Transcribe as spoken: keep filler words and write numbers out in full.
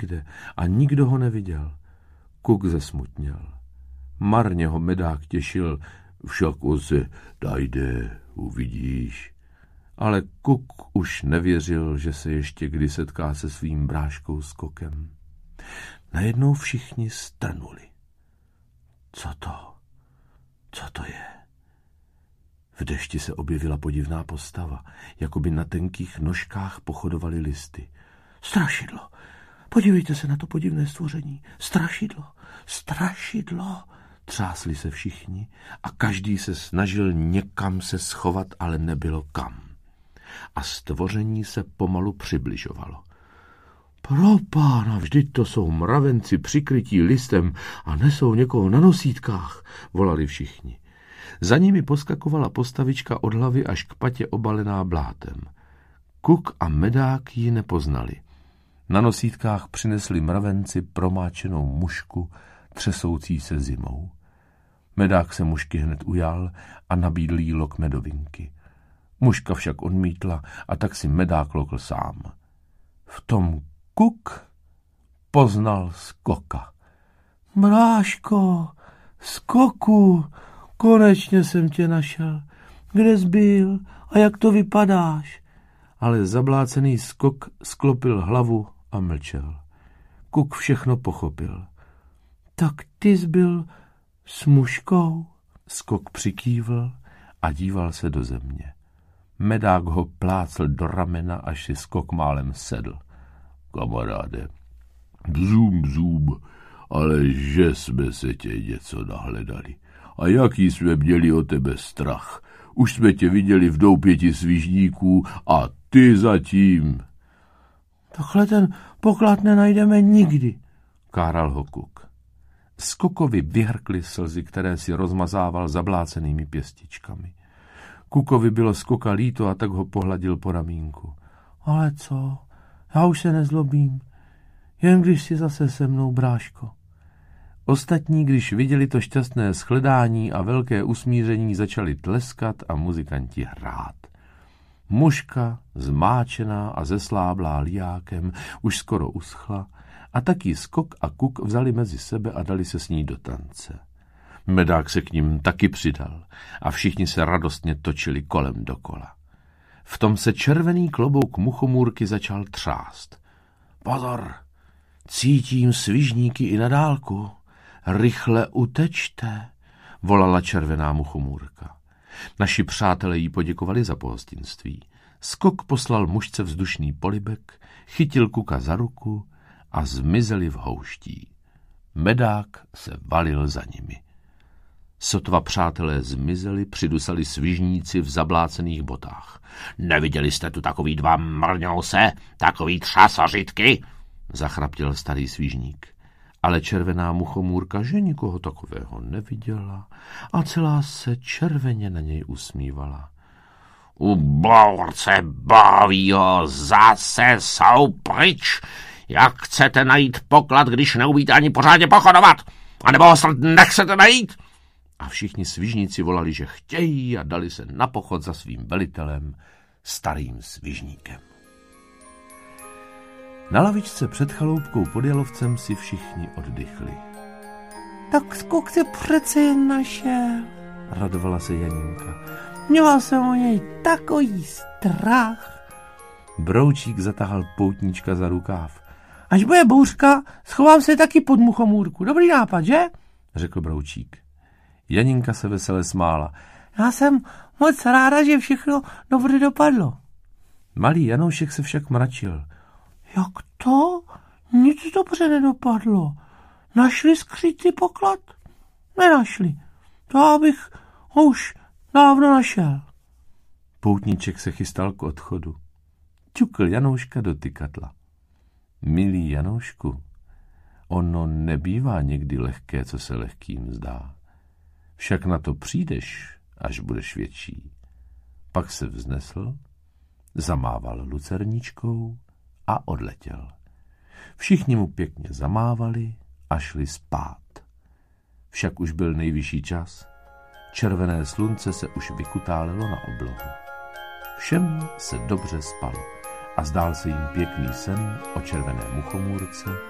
nikde a nikdo ho neviděl. Kuk zesmutněl. Marně ho Medák těšil, však on se najde, uvidíš. Ale Kuk už nevěřil, že se ještě kdy setká se svým bráškou Skokem. Najednou všichni strnuli. Co to? Co to je? V dešti se objevila podivná postava, jako by na tenkých nožkách pochodovaly listy. Strašidlo! Podívejte se na to podivné stvoření. Strašidlo! Strašidlo! Třásli se všichni a každý se snažil někam se schovat, ale nebylo kam. A stvoření se pomalu přibližovalo. Pro pána, vždyť to jsou mravenci přikrytí listem a nesou někoho na nosítkách, volali všichni. Za nimi poskakovala postavička od hlavy až k patě obalená blátem. Kuk a Medák ji nepoznali. Na nosítkách přinesli mravenci promáčenou mušku, třesoucí se zimou. Medák se mušky hned ujal a nabídl jí lok medovinky. Muška však odmítla a tak si Medák lokl sám. V tom Kuk poznal Skoka. Bráško, Skoku, konečně jsem tě našel. Kde jsi byl a jak to vypadáš? Ale zablácený Skok sklopil hlavu a mlčel. Kuk všechno pochopil. Tak ty jsi byl s muškou? Skok přikývl a díval se do země. Medák ho plácl do ramena, až si Skok málem sedl. Kamaráde, bzum, bzum, ale že jsme se tě něco nahledali. A jaký jsme měli o tebe strach. Už jsme tě viděli v doupěti svížníků a ty zatím. Takhle ten poklad nenajdeme nikdy, káral ho Kuk. Skokovi vyhrkly slzy, které si rozmazával zablácenými pěstičkami. Kukovi bylo Skoka líto a tak ho pohladil po ramínku. Ale co? Já už se nezlobím. Jen když si zase se mnou, bráško. Ostatní, když viděli to šťastné shledání a velké usmíření, začali tleskat a muzikanti hrát. Muška, zmáčená a zesláblá lijákem, už skoro uschla a taky Skok a Kuk vzali mezi sebe a dali se s ní do tance. Medák se k ním taky přidal a všichni se radostně točili kolem dokola. V tom se červený klobouk muchomůrky začal třást. Pozor, cítím svižníky i na dálku. Rychle utečte, volala červená muchomůrka. Naši přátelé jí poděkovali za pohostinství. Skok poslal mužce vzdušný polibek, chytil Kuka za ruku a zmizeli v houští. Medák se valil za nimi. Sotva přátelé zmizeli, přidusali svižníci v zablácených botách. Neviděli jste tu takový dva mrňouse, takový třasařitky, zachraptěl starý svižník. Ale červená muchomůrka, že nikoho takového neviděla a celá se červeně na něj usmívala. U bource bovího zase jsou pryč. Jak chcete najít poklad, když neumíte ani pořádně pochodovat? A nebo ho snad nechcete najít? A všichni svižníci volali, že chtějí a dali se na pochod za svým velitelem, starým svižníkem. Na lavičce před chaloupkou pod Jalovcem si všichni oddychli. Tak Skok se přece jen našel, radovala se Janinka. Měla jsem o něj takový strach. Broučík zatahal poutníčka za rukáv. Až bude bouřka, schovám se taky pod muchomůrku. Dobrý nápad, že? Řekl Broučík. Janinka se vesele smála. Já jsem moc ráda, že všechno dobře dopadlo. Malý Janoušek se však mračil. Jak to? Nic dobře nedopadlo. Našli skříci poklad? Nenašli. To abych ho už dávno našel. Poutníček se chystal k odchodu. Ťukl Janouška do tykadla. Milý Janoušku, ono nebývá někdy lehké, co se lehkým zdá. Však na to přijdeš, až budeš větší. Pak se vznesl, zamával lucerničkou a odletěl. Všichni mu pěkně zamávali a šli spát. Však už byl nejvyšší čas. Červené slunce se už vykutálelo na oblohu. Všem se dobře spalo a zdál se jim pěkný sen o červené muchomůrce